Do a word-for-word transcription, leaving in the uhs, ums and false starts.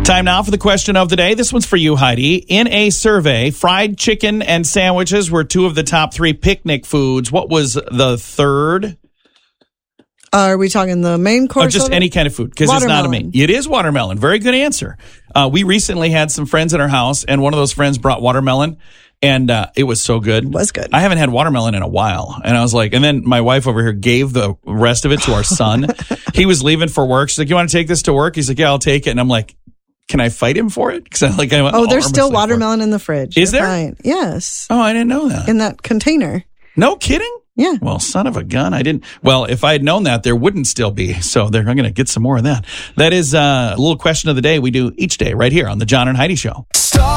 Time now for the question of the day. This one's for you, Heidi. In a survey, fried chicken and sandwiches were two of the top three picnic foods. What was the third? Uh, are we talking the main course? Oh, just any kind of food, because it's not a main. It is watermelon. Very good answer. Uh, we recently had some friends at our house, and one of those friends brought watermelon, and uh, it was so good. It was good. I haven't had watermelon in a while, and I was like, and then my wife over here gave the rest of it to our son. He was leaving for work. She's like, "You want to take this to work?" He's like, "Yeah, I'll take it." And I'm like, "Can I fight him for it?" Because I like, I went, oh, there's still watermelon in the fridge. Is You're there? Fine. Yes. Oh, I didn't know that. In that container. No kidding? Yeah. Well, son of a gun. I didn't. Well, if I had known that, there wouldn't still be. So they're going to get some more of that. That is uh, a little question of the day we do each day right here on the John and Heidi Show. Stop.